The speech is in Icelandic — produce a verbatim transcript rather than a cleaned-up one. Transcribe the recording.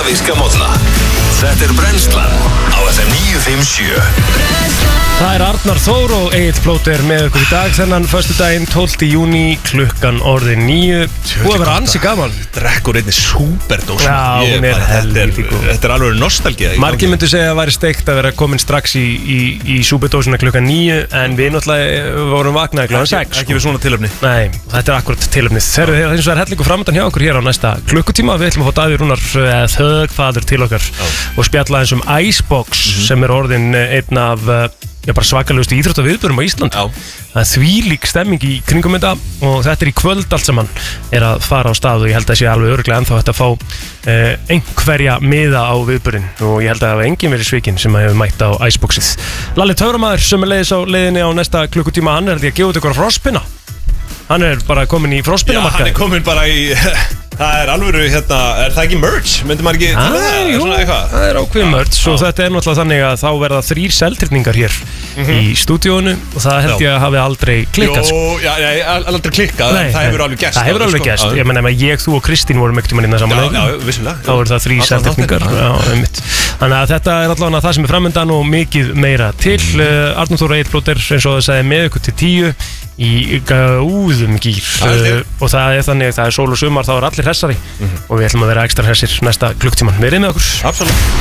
Óperavíska mótna. Þetta er Brennslan á F M níu fimm sjö. Það er Arnar Þór og Egill Plóter með okkur í dag þennan föstudaginn tólfta júní klukkan orðin níu. Þú hefur verið ansi gaman. Drekkur einni súperdós. Já, hún er helviti góð. Þetta er alveg nostalgía. Margir myndu segja að það væri steikt að vera komin strax í, í, í súperdósina klukkan níu en við náttúrulega vorum vaknaði klukkan sex. Ekki við svona tilöfni. Nei, þetta er akkurat tilöfnið. Þegar það er eins og það er hellingu framöndan hjá okkur hér á næsta klukkutíma. Við ætlum að fá Davíð Rúnar Þögfaður til okkar og spjalla eins um Icebox sem er orðin einn af Já, bara svakalegustu íþróttaviðburðum á Íslandi. Já. Það er þvílík stemming í kringum þetta og þetta er í kvöld allt saman er að fara á stað og ég held að það sé alveg örugglega ennþá hægt að fá eh, einhverja miða á viðburðin og ég held að það hafa enginn verið svikinn sem hefur mætt á Iceboxið. Lalli Töframaður sem er leiðis á leiðinni á næsta klukkutíma, hann er held ég að gefa út ykkur frostpinna. Hann er bara komin í frostpinnamarkaði. Já, hann er komin bara í... Það er alveg, hérna, er það ekki merch? Myndi maður ekki til það? Jú, það er ákveð merch og þetta er náttúrulega þannig að þá verða þrír seltirningar hér mm-hmm. í stúdíónu og það held ég að hafi aldrei klikkað. Jó, já, já, aldrei klikkað, Nei, það hefur alveg gerst. Það hefur alveg gerst, ég menna ef ég, þú og Kristín vorum ekkert um að nýna saman Já, já, vissulega. Þá eru það þrír seltirningar, já, einmitt. Þannig að þetta er allavega það sem er framöndan og mikið meira til. Uh, Arnar Þór Egill Plóter eins og það sagði með ykkur til tíu í úðum gýr uh, og það er þannig að það er sól og sumar þá er allir hressari mm-hmm. og við ætlum að vera ekstra hressir næsta klukktíman. Verið með okkur. Absolutt.